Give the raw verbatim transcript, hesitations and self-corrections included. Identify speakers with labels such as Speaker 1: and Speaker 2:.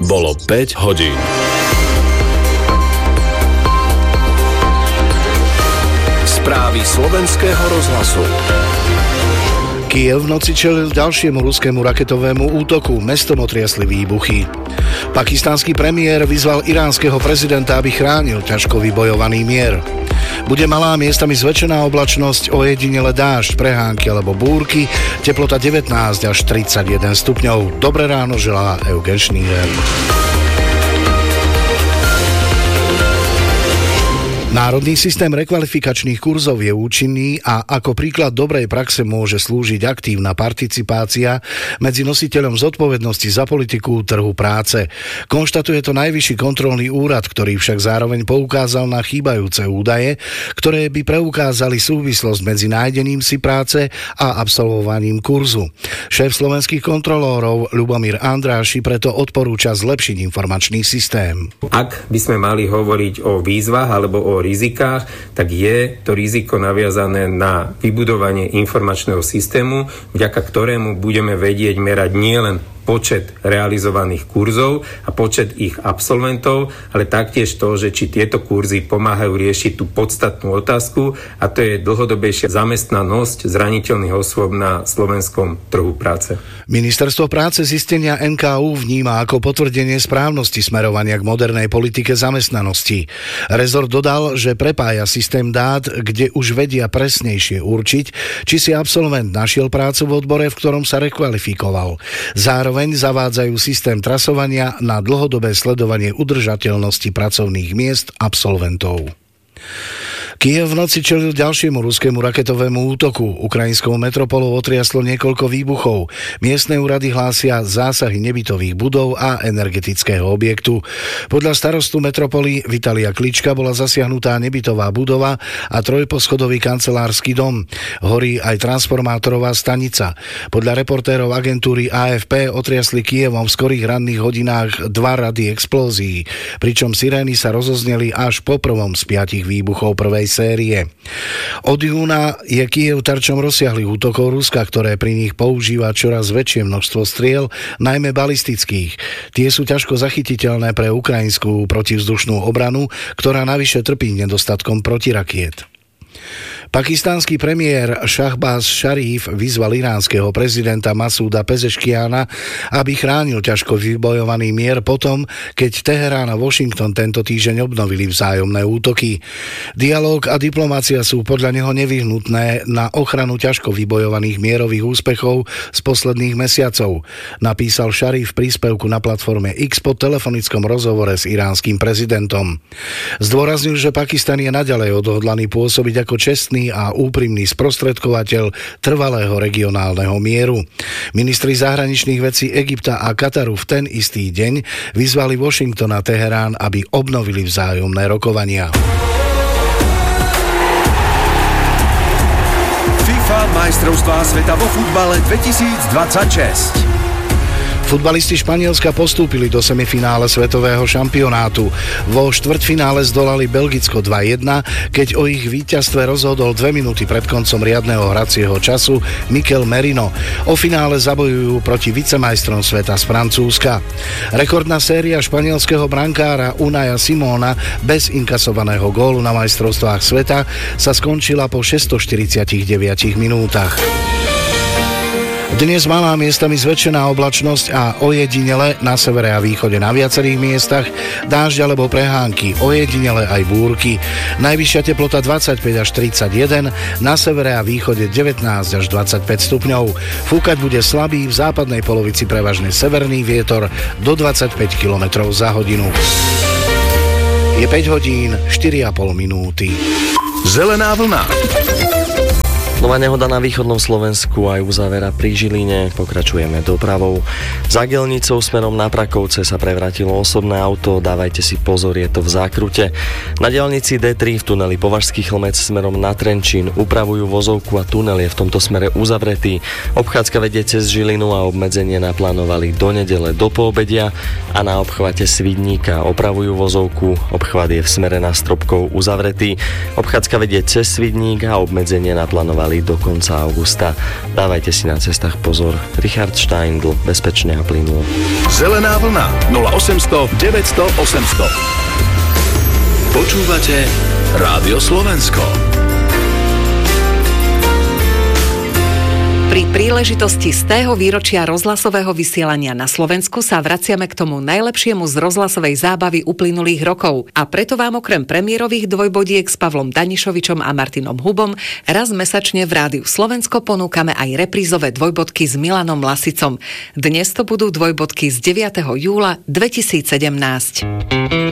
Speaker 1: Bolo päť hodín. Správy slovenského rozhlasu.
Speaker 2: Kyjev v noci čelil ďalšiemu ruskému raketovému útoku. Mestom otriasli výbuchy. Pakistánsky premiér vyzval iránskeho prezidenta, aby chránil ťažko vybojovaný mier. Bude malá, miestami zväčšená oblačnosť, ojedinele dážď, prehánky alebo búrky, teplota devätnásť až tridsaťjeden stupňov. Dobré ráno želá Eugen Schneider. Národný systém rekvalifikačných kurzov je účinný a ako príklad dobrej praxe môže slúžiť aktívna participácia medzi nositeľom zodpovednosti za politiku trhu práce. Konštatuje to Najvyšší kontrolný úrad, ktorý však zároveň poukázal na chýbajúce údaje, ktoré by preukázali súvislosť medzi nájdením si práce a absolvovaním kurzu. Šéf slovenských kontrolórov Ľubomír Andráši preto odporúča zlepšiť informačný systém.
Speaker 3: Ak by sme mali hovoriť o výzvach alebo o rizikách, tak je to riziko naviazané na vybudovanie informačného systému, vďaka ktorému budeme vedieť merať nielen počet realizovaných kurzov a počet ich absolventov, ale taktiež to, že či tieto kurzy pomáhajú riešiť tú podstatnú otázku, a to je dlhodobejšia zamestnanosť zraniteľných osôb na slovenskom trhu práce.
Speaker 2: Ministerstvo práce zistenia en ká ú vníma ako potvrdenie správnosti smerovania k modernej politike zamestnanosti. Rezort dodal, že prepája systém dát, kde už vedia presnejšie určiť, či si absolvent našiel prácu v odbore, v ktorom sa rekvalifikoval. Zároveň zavádzajú systém trasovania na dlhodobé sledovanie udržateľnosti pracovných miest absolventov. Kyjev v noci čelil ďalšiemu ruskému raketovému útoku. Ukrajinskou metropolou otriaslo niekoľko výbuchov. Miestne úrady hlásia zásahy nebytových budov a energetického objektu. Podľa starostu metropoly Vitalia Klička bola zasiahnutá nebytová budova a trojposchodový kancelársky dom. Horí aj transformátorová stanica. Podľa reportérov agentúry á ef pé otriasli Kyjevom v skorých ranných hodinách dva rady explózií, pričom sirény sa rozozneli až po prvom z piatich výbuchov prvej série. Od júna je Kyjev terčom rozsiahlych útokov Ruska, ktoré pri nich používa čoraz väčšie množstvo striel, najmä balistických. Tie sú ťažko zachytiteľné pre ukrajinskú protivzdušnú obranu, ktorá navyše trpí nedostatkom protirakiet. Pakistánsky premiér Shahbaz Sharif vyzval iránskeho prezidenta Masúda Pezeškiana, aby chránil ťažko vybojovaný mier potom, keď Teherán a Washington tento týždeň obnovili vzájomné útoky. Dialóg a diplomácia sú podľa neho nevyhnutné na ochranu ťažko vybojovaných mierových úspechov z posledných mesiacov, napísal Sharif v príspevku na platforme X po telefonickom rozhovore s iránskym prezidentom. Zdôraznil, že Pakistan je naďalej odhodlaný pôsobiť ako čestný a úprimný sprostredkovateľ trvalého regionálneho mieru. Ministri zahraničných vecí Egypta a Kataru v ten istý deň vyzvali Washington a Teherán, aby obnovili vzájomné rokovania.
Speaker 4: FIFA majstrovstvá sveta vo futbale dvetisícdvadsaťšesť.
Speaker 2: Futbalisti Španielska postúpili do semifinále svetového šampionátu. Vo štvrťfinále zdolali Belgicko dva jedna, keď o ich víťazstve rozhodol dve minúty pred koncom riadneho hracieho času Mikel Merino. O finále zabojujú proti vicemajstrom sveta z Francúzska. Rekordná séria španielského brankára Unaja Simona bez inkasovaného gólu na majstrovstvách sveta sa skončila po šesťstoštyridsaťdeväť minútach. Dnes malá, miestami zväčšená oblačnosť a ojedinele na severe a východe na viacerých miestach dážď alebo prehánky, ojedinele aj búrky. Najvyššia teplota dvadsaťpäť až tridsaťjeden, na severe a východe devätnásť až dvadsaťpäť stupňov. Fúkať bude slabý, v západnej polovici prevažne severný vietor do dvadsaťpäť kilometrov za hodinu. Je päť hodín, štyri a pol minúty.
Speaker 4: Zelená vlna.
Speaker 5: Nová nehoda na východnom Slovensku aj uzavera pri Žiline. Pokračujeme dopravou. Za Gelnicou smerom na Prakovce sa prevratilo osobné auto. Dávajte si pozor, je to v zákrute. Na diaľnici dé tri v tuneli Považský Chlmec smerom na Trenčín upravujú vozovku a tunel je v tomto smere uzavretý. Obchádzka vedie cez Žilinu a obmedzenie naplánovali do nedele do poobedia a na obchvate Svidníka opravujú vozovku. Obchvat je v smere na Stropkov uzavretý. Obchádzka vedie cez Svidník a obmedzenie naplánovali trvali do konca augusta. Dávajte si na cestách pozor. Richard Steindl, bezpečne a plynulo.
Speaker 4: Zelená vlna nula osemsto deväťsto osemsto. Počúvate Rádio Slovensko.
Speaker 6: Pri príležitosti stého výročia rozhlasového vysielania na Slovensku sa vraciame k tomu najlepšiemu z rozhlasovej zábavy uplynulých rokov. A preto vám okrem premiérových dvojbodiek s Pavlom Danišovičom a Martinom Hubom raz mesačne v Rádiu Slovensko ponúkame aj reprízové dvojbodky s Milanom Lasicom. Dnes to budú dvojbodky z deviateho júla dvetisícsedemnásť.